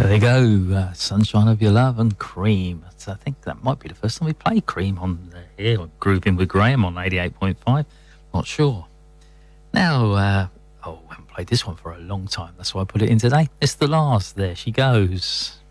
There they go, Sunshine of Your Love and Cream. So I think that might be the first time we played Cream on here, Grooving with Graham on 88.5. Not sure. Now, I haven't played this one for a long time. That's why I put it in today. It's The Last. There she goes.